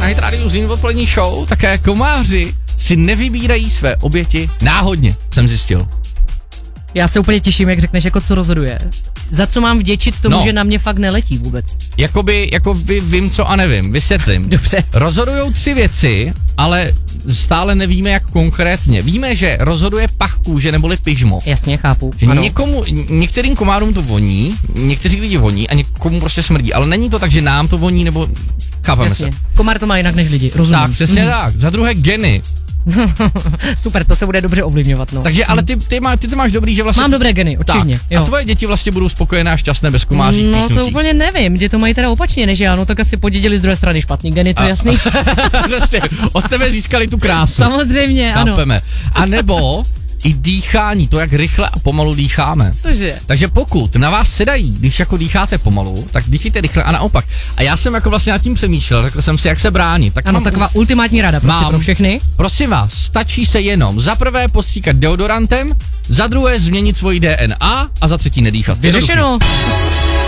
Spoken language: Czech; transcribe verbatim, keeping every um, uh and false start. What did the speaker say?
na Hit Radio Zlín odpolední show, také komáři si nevybírají své oběti náhodně, jsem zjistil. Já se úplně těším, jak řekneš, jako co rozhoduje. Za co mám vděčit tomu, No. že na mě fakt neletí vůbec. Jakoby, jako vy, vím co a nevím, vysvětlím. Dobře. Rozhodujou tři věci, ale stále nevíme, jak konkrétně. Víme, že rozhoduje pach kůže neboli pyžmo. Jasně, chápu. Že Ano. někomu, některým komárům to voní, někteří lidi voní a někomu prostě smrdí, ale není to tak, že nám to voní, nebo chápeme Jasně. se. Komár to má jinak než lidi, rozumím. Tak, přesně mm. tak. Za druhé geny. Super, to se bude dobře ovlivňovat, no. Takže, ale ty, ty, má, ty to máš dobrý, že vlastně... Mám dobré geny, určitě. Tak, a tvoje děti vlastně budou spokojené a šťastné bez komáří No píchnutí. to úplně nevím, že to mají teda opačně než já, no tak asi podědili z druhé strany špatný geny, to je jasný. Prostě od tebe získali tu krásu. Samozřejmě, ano. Chápeme. A nebo i dýchání, to jak rychle a pomalu dýcháme. Cože? Takže pokud na vás sedají, když jako dýcháte pomalu, tak dýchejte rychle a naopak. A já jsem jako vlastně nad tím přemýšlel, řekl jsem si, jak se bránit. Tak Ano, mám, taková ultimátní rada prostě mám, pro všechny. Prosím vás, stačí se jenom za prvé postříkat deodorantem, za druhé změnit svoji D N A a za třetí nedýchat. Vyřešeno.